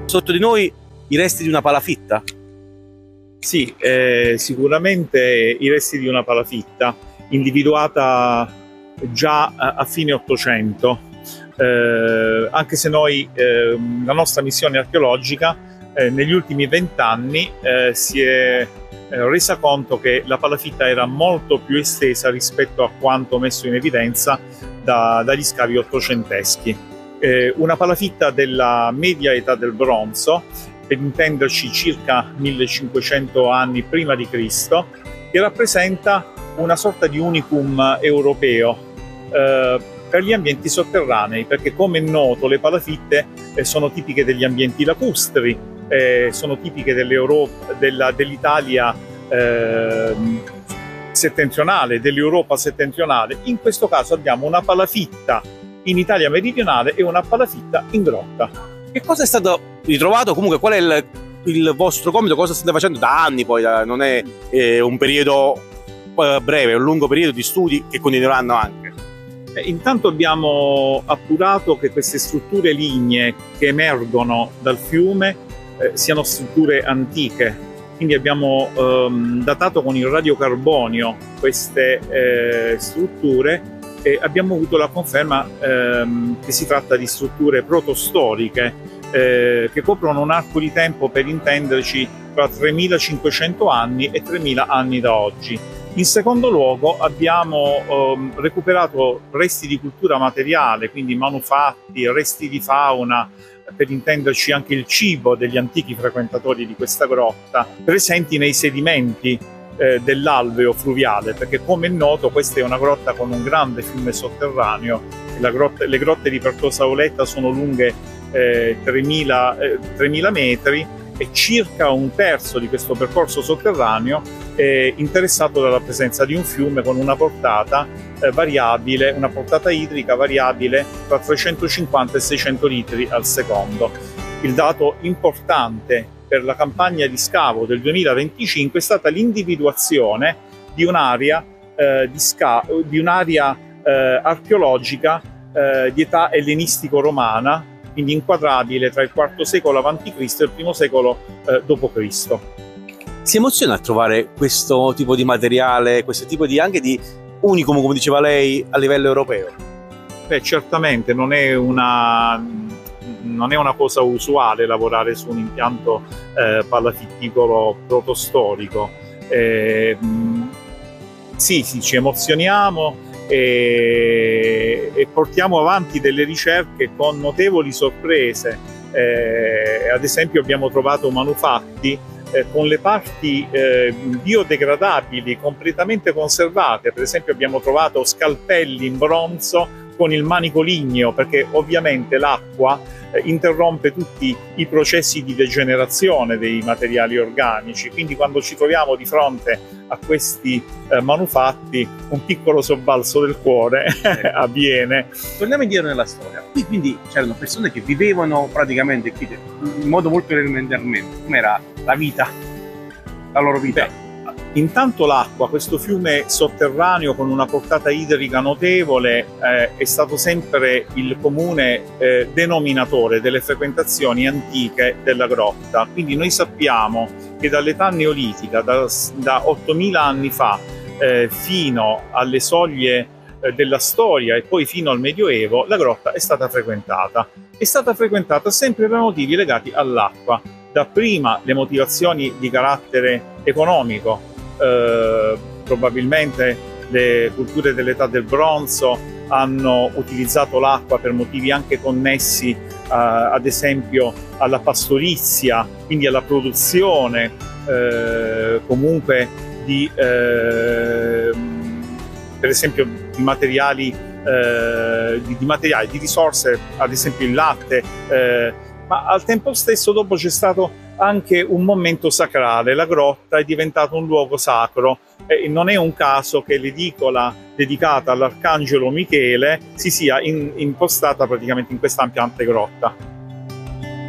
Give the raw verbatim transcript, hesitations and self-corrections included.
sotto di noi i resti di una palafitta? Sì, eh, sicuramente i resti di una palafitta, individuata già a, a fine Ottocento, eh, anche se noi, eh, la nostra missione archeologica eh, negli ultimi vent'anni eh, si è eh, resa conto che la palafitta era molto più estesa rispetto a quanto messo in evidenza da, dagli scavi ottocenteschi. Eh, una palafitta della media età del bronzo, per intenderci circa millecinquecento anni prima di Cristo, che rappresenta una sorta di unicum europeo eh, per gli ambienti sotterranei, perché come è noto le palafitte eh, sono tipiche degli ambienti lacustri, eh, sono tipiche dell'Italia dell eh, settentrionale, dell'Europa settentrionale. In questo caso abbiamo una palafitta in Italia meridionale e una palafitta in grotta. Che cosa è stato ritrovato? Comunque qual è il, il vostro compito? Cosa state facendo da anni? Poi non è eh, un periodo eh, breve, è un lungo periodo di studi che continueranno anche. Eh, intanto abbiamo appurato che queste strutture lignee che emergono dal fiume eh, siano strutture antiche, quindi abbiamo ehm, datato con il radiocarbonio queste eh, strutture e abbiamo avuto la conferma ehm, che si tratta di strutture protostoriche eh, che coprono un arco di tempo, per intenderci, tra tremilacinquecento anni e tremila anni da oggi. In secondo luogo abbiamo ehm, recuperato resti di cultura materiale, quindi manufatti, resti di fauna, per intenderci anche il cibo degli antichi frequentatori di questa grotta, presenti nei sedimenti eh, dell'alveo fluviale, perché come è noto questa è una grotta con un grande fiume sotterraneo. La grotta, le grotte di Pertosa Auletta sono lunghe eh, tremila, eh, tremila metri e circa un terzo di questo percorso sotterraneo è interessato dalla presenza di un fiume con una portata eh, variabile, una portata idrica variabile tra trecentocinquanta e seicento litri al secondo. Il dato importante per la campagna di scavo del duemilaventicinque è stata l'individuazione di un'area eh, di, di un'area eh, archeologica eh, di età ellenistico-romana, quindi inquadrabile tra il quarto secolo avanti Cristo e il primo secolo eh, dopo Cristo. Si emoziona a trovare questo tipo di materiale, questo tipo di anche di unicum, come diceva lei, a livello europeo? Beh, certamente non è una, non è una cosa usuale lavorare su un impianto eh, palafitticolo protostorico. Eh, sì, sì, ci emozioniamo e, e portiamo avanti delle ricerche con notevoli sorprese. Eh, ad esempio abbiamo trovato manufatti eh, con le parti eh, biodegradabili completamente conservate. Per esempio abbiamo trovato scalpelli in bronzo con il manico ligneo, perché ovviamente l'acqua eh, interrompe tutti i processi di degenerazione dei materiali organici, quindi quando ci troviamo di fronte a questi eh, manufatti un piccolo sobbalzo del cuore avviene. Torniamo indietro nella storia. Qui quindi c'erano persone che vivevano praticamente qui in modo molto elementarmente. Com'era la vita, la loro vita? Beh, intanto l'acqua, questo fiume sotterraneo con una portata idrica notevole, eh, è stato sempre il comune eh, denominatore delle frequentazioni antiche della grotta. Quindi noi sappiamo che dall'età neolitica, da, da ottomila anni fa, eh, fino alle soglie eh, della storia e poi fino al Medioevo, la grotta è stata frequentata. È stata frequentata sempre per motivi legati all'acqua. Dapprima le motivazioni di carattere economico. Eh, probabilmente le culture dell'età del bronzo hanno utilizzato l'acqua per motivi anche connessi eh, ad esempio alla pastorizia, quindi alla produzione eh, comunque di eh, per esempio di materiali, eh, di, di materiali, di risorse, ad esempio il latte, eh, ma al tempo stesso dopo c'è stato anche un momento sacrale. La grotta è diventata un luogo sacro e non è un caso che l'edicola dedicata all'Arcangelo Michele si sia in, impostata praticamente in questa ampiante grotta.